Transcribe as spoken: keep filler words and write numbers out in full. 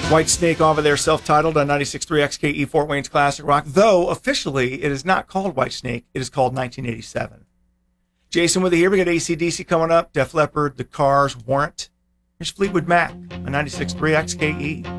Whitesnake over there, self-titled on ninety-six point three X K E Fort Wayne's Classic Rock, though officially it is not called Whitesnake, it is called nineteen eighty-seven. Jason with it here. We got A C D C coming up, Def Leppard, The Cars, Warrant. Here's Fleetwood Mac on ninety-six point three X K E.